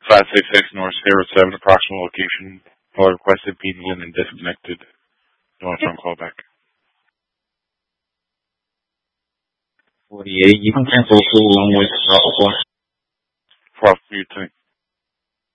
566 North Sierra 7, approximate location. Call requested, being and disconnected. Doing from callback. 48, you can cancel full along with Southwest. For Lieutenant